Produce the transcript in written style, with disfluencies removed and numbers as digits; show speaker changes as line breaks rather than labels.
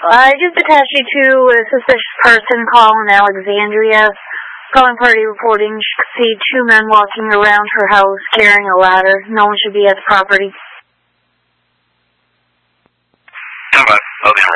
I just attached you to a suspicious person calling Alexandria. Calling party reporting. She could see two men walking around her house carrying a ladder. No one should be at the property.
Okay, I'll be